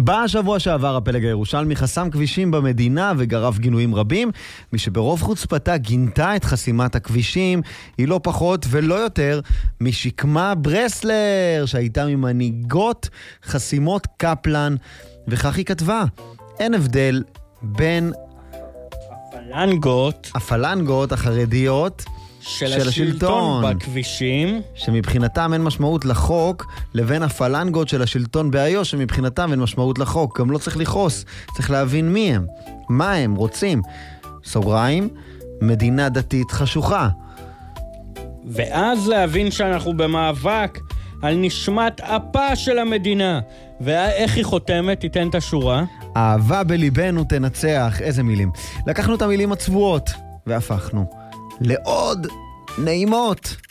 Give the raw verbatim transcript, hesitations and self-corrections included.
בשבוע שעבר הפלג הירושלמי חסם כבישים במדינה וגרף גינויים רבים. מי שברוב חוצפתה גינתה את חסימת הכבישים היא לא פחות ולא יותר משקמה ברסלר, שהייתה ממנהיגות חסימות קפלן, וכך היא כתבה: אין הבדל בין הפלנגות הפלנגות החרדיות של, של השלטון השלטון בכבישים, שמבחינתם אין משמעות לחוק, לבין הפלנגות של השלטון באיו"ש שמבחינתם אין משמעות לחוק. גם לא צריך לכעוס, צריך להבין מי הם, מה הם רוצים. סוגריים, מדינה דתית חשוכה. ואז להבין שאנחנו במאבק על נשמת אפה של המדינה. ואיך היא חותמת? תיתן את השורה. אהבה בליבנו תנצח. איזה מילים. לקחנו את המילים הצבועות והפכנו לעוד נעימות.